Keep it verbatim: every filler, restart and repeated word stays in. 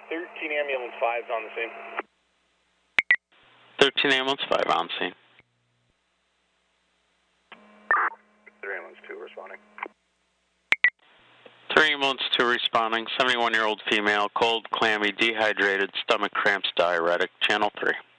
thirteen ambulance five is on the scene. thirteen ambulance five on scene. three ambulance two responding. three ambulance two responding, seventy-one-year-old female, cold, clammy, dehydrated, stomach cramps, diuretic, channel three.